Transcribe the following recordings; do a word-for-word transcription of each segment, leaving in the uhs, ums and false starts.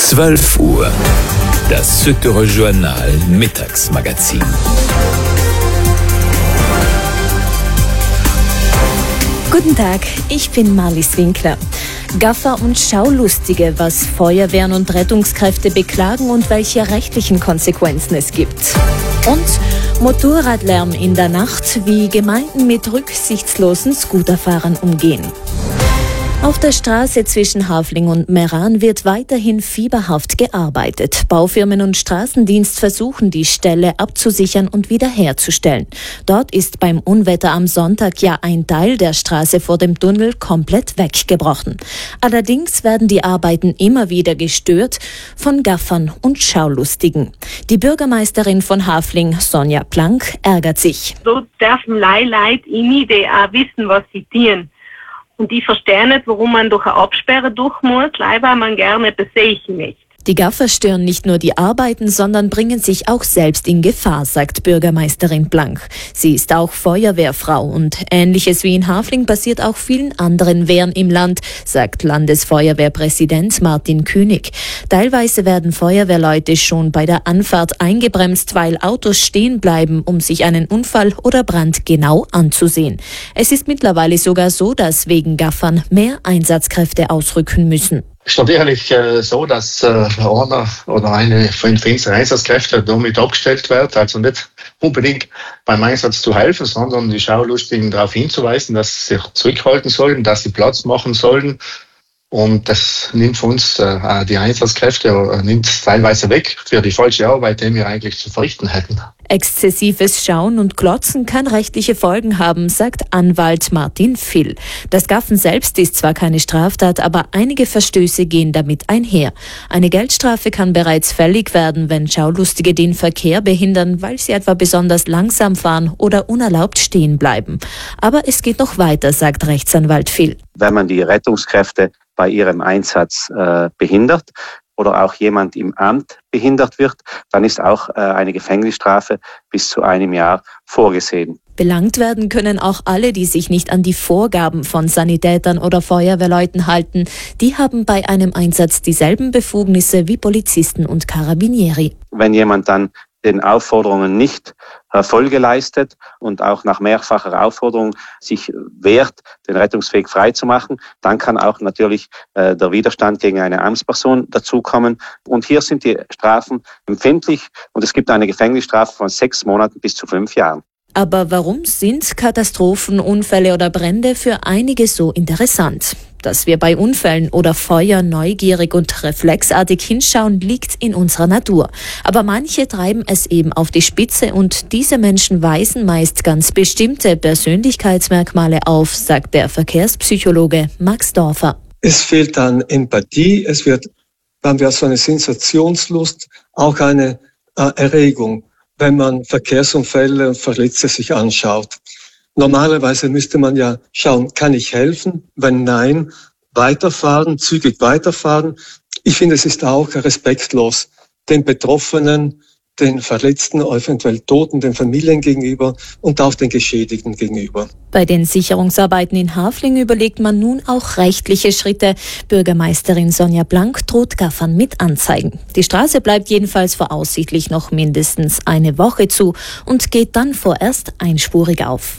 zwölf Uhr. Das Süddeutsche Journal Mittagsmagazin. Guten Tag, ich bin Marlies Winkler. Gaffer und Schaulustige, was Feuerwehren und Rettungskräfte beklagen und welche rechtlichen Konsequenzen es gibt. Und Motorradlärm in der Nacht, wie Gemeinden mit rücksichtslosen Scooterfahrern umgehen. Auf der Straße zwischen Hafling und Meran wird weiterhin fieberhaft gearbeitet. Baufirmen und Straßendienst versuchen, die Stelle abzusichern und wiederherzustellen. Dort ist beim Unwetter am Sonntag ja ein Teil der Straße vor dem Tunnel komplett weggebrochen. Allerdings werden die Arbeiten immer wieder gestört von Gaffern und Schaulustigen. Die Bürgermeisterin von Hafling, Sonja Plank, ärgert sich. So dürfen Leute in die auch wissen, was sie tun. Und ich verstehe nicht, warum man durch eine Absperre durch muss, weil man gerne, das sehe ich nicht. Die Gaffer stören nicht nur die Arbeiten, sondern bringen sich auch selbst in Gefahr, sagt Bürgermeisterin Plank. Sie ist auch Feuerwehrfrau und Ähnliches wie in Hafling passiert auch vielen anderen Wehren im Land, sagt Landesfeuerwehrpräsident Martin Künig. Teilweise werden Feuerwehrleute schon bei der Anfahrt eingebremst, weil Autos stehen bleiben, um sich einen Unfall oder Brand genau anzusehen. Es ist mittlerweile sogar so, dass wegen Gaffern mehr Einsatzkräfte ausrücken müssen. Es ist natürlich äh, so, dass äh, einer oder eine von unseren Einsatzkräften damit abgestellt wird, also nicht unbedingt beim Einsatz zu helfen, sondern die Schaulustigen darauf hinzuweisen, dass sie sich zurückhalten sollen, dass sie Platz machen sollen. Und das nimmt von uns äh, die Einsatzkräfte, äh, nimmt teilweise weg für die falsche Arbeit, die wir eigentlich zu verrichten hätten. Exzessives Schauen und Glotzen kann rechtliche Folgen haben, sagt Anwalt Martin Vill. Das Gaffen selbst ist zwar keine Straftat, aber einige Verstöße gehen damit einher. Eine Geldstrafe kann bereits fällig werden, wenn Schaulustige den Verkehr behindern, weil sie etwa besonders langsam fahren oder unerlaubt stehen bleiben. Aber es geht noch weiter, sagt Rechtsanwalt Vill. Wenn man die Rettungskräfte bei ihrem Einsatz äh, behindert oder auch jemand im Amt behindert wird, dann ist auch äh, eine Gefängnisstrafe bis zu einem Jahr vorgesehen. Belangt werden können auch alle, die sich nicht an die Vorgaben von Sanitätern oder Feuerwehrleuten halten. Die haben bei einem Einsatz dieselben Befugnisse wie Polizisten und Carabinieri. Wenn jemand dann den Aufforderungen nicht Folge leistet und auch nach mehrfacher Aufforderung sich wehrt, den Rettungsweg freizumachen, dann kann auch natürlich äh, der Widerstand gegen eine Amtsperson dazukommen. Und hier sind die Strafen empfindlich und es gibt eine Gefängnisstrafe von sechs Monaten bis zu fünf Jahren. Aber warum sind Katastrophen, Unfälle oder Brände für einige so interessant? Dass wir bei Unfällen oder Feuer neugierig und reflexartig hinschauen, liegt in unserer Natur. Aber manche treiben es eben auf die Spitze und diese Menschen weisen meist ganz bestimmte Persönlichkeitsmerkmale auf, sagt der Verkehrspsychologe Max Dorfer. Es fehlt an Empathie, es wird, wenn wir so eine Sensationslust, auch eine äh, Erregung, wenn man Verkehrsunfälle und Verletzte sich anschaut. Normalerweise müsste man ja schauen, kann ich helfen? Wenn nein, weiterfahren, zügig weiterfahren. Ich finde, es ist auch respektlos den Betroffenen, den Verletzten, eventuell Toten, den Familien gegenüber und auch den Geschädigten gegenüber. Bei den Sicherungsarbeiten in Hafling überlegt man nun auch rechtliche Schritte. Bürgermeisterin Sonja Plank droht Gaffern mit Anzeigen. Die Straße bleibt jedenfalls voraussichtlich noch mindestens eine Woche zu und geht dann vorerst einspurig auf.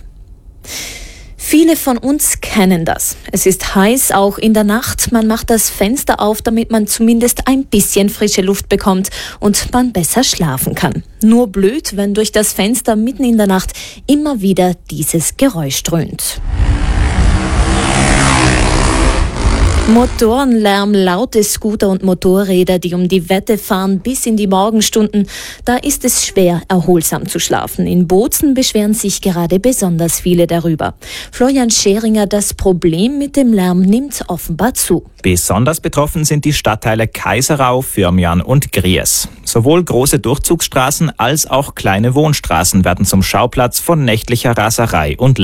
Viele von uns kennen das. Es ist heiß, auch in der Nacht. Man macht das Fenster auf, damit man zumindest ein bisschen frische Luft bekommt und man besser schlafen kann. Nur blöd, wenn durch das Fenster mitten in der Nacht immer wieder dieses Geräusch dröhnt. Motorenlärm, laute Scooter und Motorräder, die um die Wette fahren bis in die Morgenstunden. Da ist es schwer, erholsam zu schlafen. In Bozen beschweren sich gerade besonders viele darüber. Florian Scheringer, das Problem mit dem Lärm nimmt offenbar zu. Besonders betroffen sind die Stadtteile Kaiserau, Firmian und Gries. Sowohl große Durchzugsstraßen als auch kleine Wohnstraßen werden zum Schauplatz von nächtlicher Raserei und Lärm.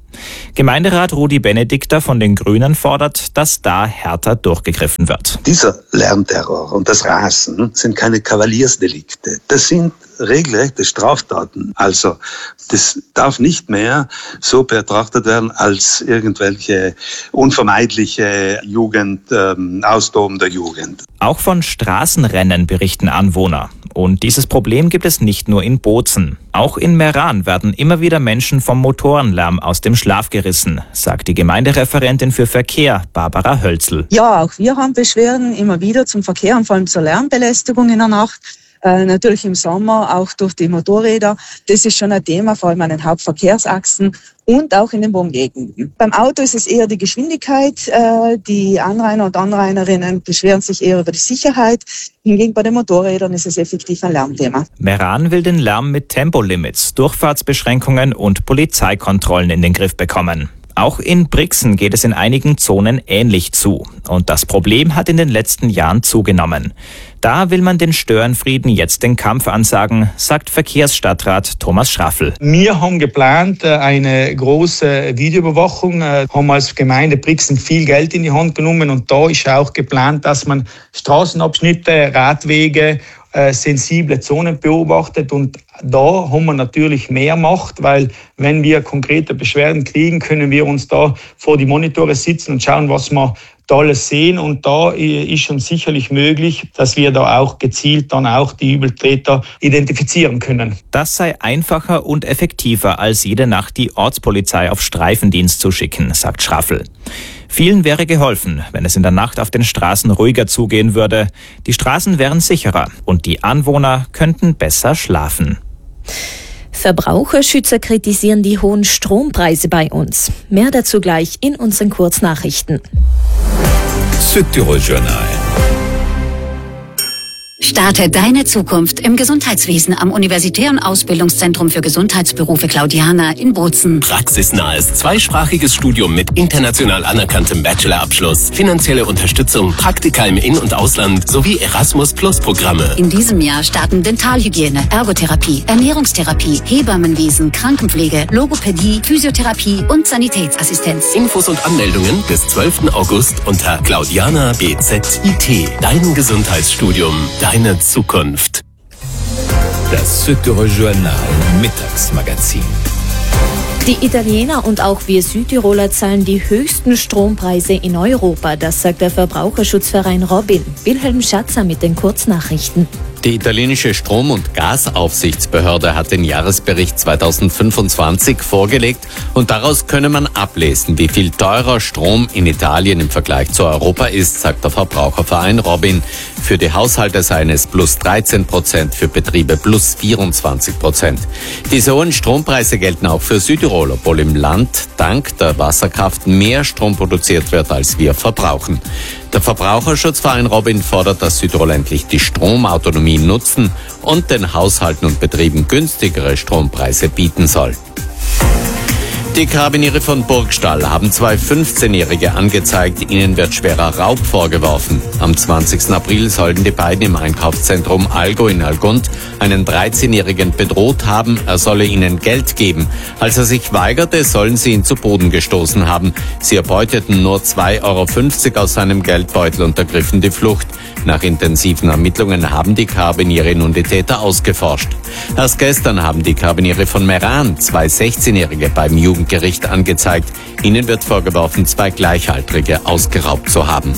Gemeinderat Rudi Benedikter von den Grünen fordert, dass da härter durchgegriffen wird. Dieser Lärmterror und das Rasen sind keine Kavaliersdelikte. Das sind regelrechte Straftaten. Also das darf nicht mehr so betrachtet werden als irgendwelche unvermeidliche Jugend, ähm, Austoben der Jugend. Auch von Straßenrennen berichten Anwohner. Und dieses Problem gibt es nicht nur in Bozen. Auch in Meran werden immer wieder Menschen vom Motorenlärm aus dem Schlaf gerissen, sagt die Gemeindereferentin für Verkehr, Barbara Hölzl. Ja, auch wir haben Beschwerden immer wieder zum Verkehr und vor allem zur Lärmbelästigung in der Nacht. Äh, natürlich im Sommer auch durch die Motorräder. Das ist schon ein Thema, vor allem an den Hauptverkehrsachsen und auch in den Wohngegenden. Beim Auto ist es eher die Geschwindigkeit. Äh, die Anrainer und Anrainerinnen beschweren sich eher über die Sicherheit. Hingegen bei den Motorrädern ist es effektiv ein Lärmthema. Meran will den Lärm mit Tempolimits, Durchfahrtsbeschränkungen und Polizeikontrollen in den Griff bekommen. Auch in Brixen geht es in einigen Zonen ähnlich zu. Und das Problem hat in den letzten Jahren zugenommen. Da will man den Störenfrieden jetzt den Kampf ansagen, sagt Verkehrsstadtrat Thomas Schraffel. Wir haben geplant eine große Videoüberwachung, haben als Gemeinde Brixen viel Geld in die Hand genommen und da ist auch geplant, dass man Straßenabschnitte, Radwege, äh, sensible Zonen beobachtet und da haben wir natürlich mehr Macht, weil wenn wir konkrete Beschwerden kriegen, können wir uns da vor die Monitore sitzen und schauen, was wir da alles sehen und da ist schon sicherlich möglich, dass wir da auch gezielt dann auch die Übeltäter identifizieren können. Das sei einfacher und effektiver, als jede Nacht die Ortspolizei auf Streifendienst zu schicken, sagt Schraffel. Vielen wäre geholfen, wenn es in der Nacht auf den Straßen ruhiger zugehen würde. Die Straßen wären sicherer und die Anwohner könnten besser schlafen. Verbraucherschützer kritisieren die hohen Strompreise bei uns. Mehr dazu gleich in unseren Kurznachrichten. Südtirol Journal. Starte deine Zukunft im Gesundheitswesen am Universitären Ausbildungszentrum für Gesundheitsberufe Claudiana in Bozen. Praxisnahes zweisprachiges Studium mit international anerkanntem Bachelorabschluss, finanzielle Unterstützung, Praktika im In- und Ausland sowie Erasmus-Plus-Programme. In diesem Jahr starten Dentalhygiene, Ergotherapie, Ernährungstherapie, Hebammenwesen, Krankenpflege, Logopädie, Physiotherapie und Sanitätsassistenz. Infos und Anmeldungen bis zwölften August unter Claudiana B Z I T. Dein Gesundheitsstudium, deine Zukunft. Das Südtirol Journal Mittagsmagazin. Die Italiener und auch wir Südtiroler zahlen die höchsten Strompreise in Europa. Das sagt der Verbraucherschutzverein Robin. Wilhelm Schatzer mit den Kurznachrichten. Die italienische Strom- und Gasaufsichtsbehörde hat den Jahresbericht zweitausendfünfundzwanzig vorgelegt und daraus könne man ablesen, wie viel teurer Strom in Italien im Vergleich zu Europa ist, sagt der Verbraucherverein Robin. Für die Haushalte seien es plus dreizehn Prozent, für Betriebe plus vierundzwanzig Prozent. Diese hohen Strompreise gelten auch für Südtirol, obwohl im Land dank der Wasserkraft mehr Strom produziert wird, als wir verbrauchen. Der Verbraucherschutzverein Robin fordert, dass Südtirol endlich die Stromautonomie nutzen und den Haushalten und Betrieben günstigere Strompreise bieten soll. Die Karabiniere von Burgstall haben zwei fünfzehnjährige angezeigt, ihnen wird schwerer Raub vorgeworfen. Am zwanzigsten April sollten die beiden im Einkaufszentrum Algo in Algund einen dreizehnjährigen bedroht haben, er solle ihnen Geld geben. Als er sich weigerte, sollen sie ihn zu Boden gestoßen haben. Sie erbeuteten nur zwei Euro fünfzig aus seinem Geldbeutel und ergriffen die Flucht. Nach intensiven Ermittlungen haben die Karabiniere nun die Täter ausgeforscht. Erst gestern haben die Karabiniere von Meran zwei sechzehnjährige beim Jugendgericht angezeigt. Ihnen wird vorgeworfen, zwei Gleichaltrige ausgeraubt zu haben.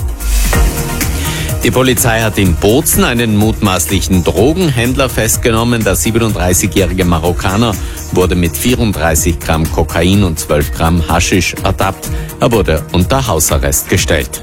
Die Polizei hat in Bozen einen mutmaßlichen Drogenhändler festgenommen. Der siebenunddreißigjährige Marokkaner wurde mit vierunddreißig Gramm Kokain und zwölf Gramm Haschisch ertappt. Er wurde unter Hausarrest gestellt.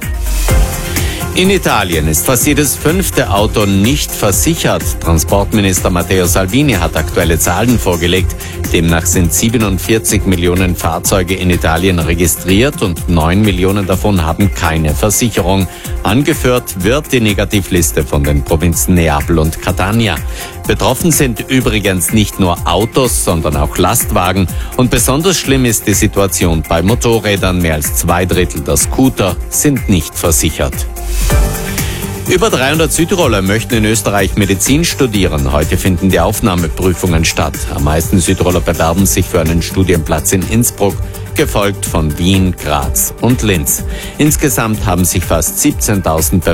In Italien ist fast jedes fünfte Auto nicht versichert. Transportminister Matteo Salvini hat aktuelle Zahlen vorgelegt. Demnach sind siebenundvierzig Millionen Fahrzeuge in Italien registriert und neun Millionen davon haben keine Versicherung. Angeführt wird die Negativliste von den Provinzen Neapel und Catania. Betroffen sind übrigens nicht nur Autos, sondern auch Lastwagen. Und besonders schlimm ist die Situation bei Motorrädern. Mehr als zwei Drittel der Scooter sind nicht versichert. Über dreihundert Südtiroler möchten in Österreich Medizin studieren. Heute finden die Aufnahmeprüfungen statt. Am meisten Südtiroler bewerben sich für einen Studienplatz in Innsbruck. gefolgt von Wien, Graz und Linz. Insgesamt haben sich fast siebzehntausend